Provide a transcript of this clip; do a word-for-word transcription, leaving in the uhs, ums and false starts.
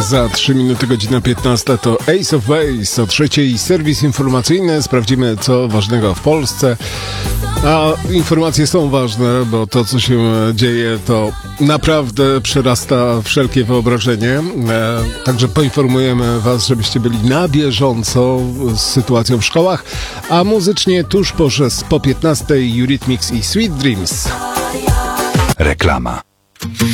Za trzy minuty, godzina piętnasta to Ace of Base, o trzeciej serwis informacyjny. Sprawdzimy, co ważnego w Polsce. A informacje są ważne, bo to, co się dzieje, to naprawdę przerasta wszelkie wyobrażenie. E, także poinformujemy Was, żebyście byli na bieżąco z sytuacją w szkołach. A muzycznie tuż po, po piętnastej Eurythmics i Sweet Dreams. Reklama.